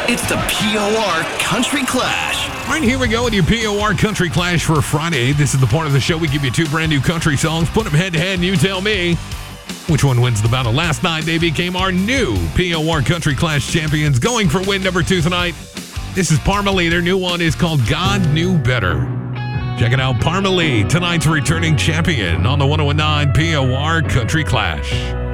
It's the POR Country Clash. All right, here we go with your POR Country Clash for Friday. This is the part of the show we give you two brand new country songs, put them head to head, and you tell me which one wins the battle. Last night, they became our new POR Country Clash champions, going for win number 2 tonight. This is Parmalee. Their new one is called God Knew Better. Check it out, Parmalee, tonight's returning champion on the 101.9 POR Country Clash.